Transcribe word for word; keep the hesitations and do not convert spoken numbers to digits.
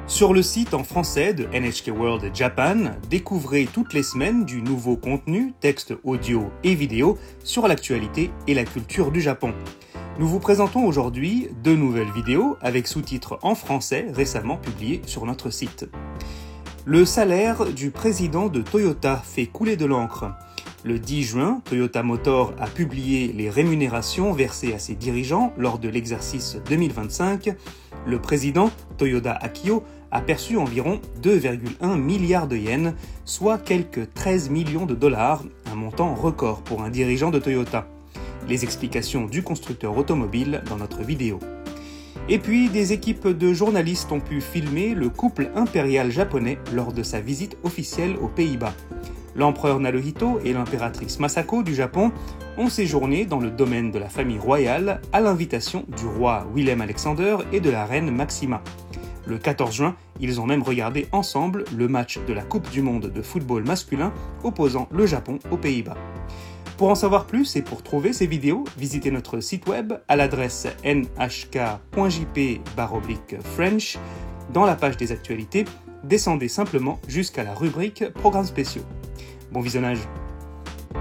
Sur le site en français de N H K World Japan, découvrez toutes les semaines du nouveau contenu, texte audio et vidéo, sur l'actualité et la culture du Japon. Nous vous présentons aujourd'hui deux nouvelles vidéos avec sous-titres en français récemment publiées sur notre site. Le salaire du président de Toyota fait couler de l'encre. Le dix juin, Toyota Motor a publié les rémunérations versées à ses dirigeants lors de l'exercice deux mille vingt-cinq. Le président, Toyoda Akio, a perçu environ deux virgule un milliards de yens, soit quelques treize millions de dollars, un montant record pour un dirigeant de Toyota. Les explications du constructeur automobile dans notre vidéo. Et puis, des équipes de journalistes ont pu filmer le couple impérial japonais lors de sa visite officielle aux Pays-Bas. L'empereur Naruhito et l'impératrice Masako du Japon ont séjourné dans le domaine de la famille royale à l'invitation du roi Willem-Alexander et de la reine Maxima. Le quatorze juin, ils ont même regardé ensemble le match de la Coupe du monde de football masculin opposant le Japon aux Pays-Bas. Pour en savoir plus et pour trouver ces vidéos, visitez notre site web à l'adresse n h k point j p slash french. Dans la page des actualités, descendez simplement jusqu'à la rubrique Programmes spéciaux. Bon visionnage!